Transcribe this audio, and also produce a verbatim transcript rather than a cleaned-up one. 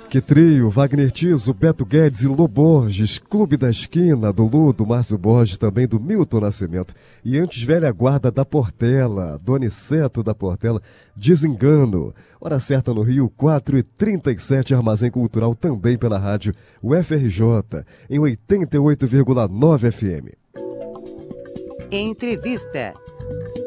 Que trio, Wagner Tiso, Beto Guedes e Lô Borges, Clube da Esquina, do Lu, do Márcio Borges, também do Milton Nascimento. E antes, Velha Guarda da Portela, Doniceto da Portela, Desengano. Hora certa no Rio, quatro e trinta e sete, Armazém Cultural também pela rádio U F R J, em oitenta e oito vírgula nove F M. Entrevista.